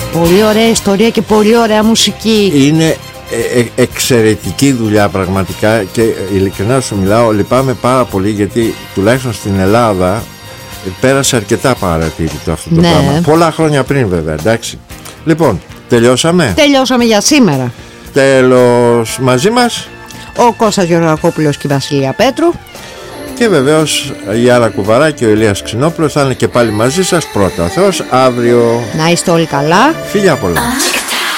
Πολύ ωραία ιστορία και πολύ ωραία μουσική. Είναι εξαιρετική δουλειά πραγματικά, και ειλικρινά σου μιλάω, λυπάμαι πάρα πολύ, γιατί τουλάχιστον στην Ελλάδα πέρασε αρκετά παρατήρητο αυτό το πράγμα. Πολλά χρόνια πριν βέβαια, εντάξει. Λοιπόν, τελειώσαμε για σήμερα. Τέλος. Μαζί μας ο Κώστας Γεωργακόπουλος και η Βασιλεία Πέτρου. Και βεβαίως η Άρα Κουβαρά και ο Ηλίας Ξινόπουλος θα είναι και πάλι μαζί σας, πρώτα ο Θεός, αύριο. Να είστε όλοι καλά. Φιλιά πολλά.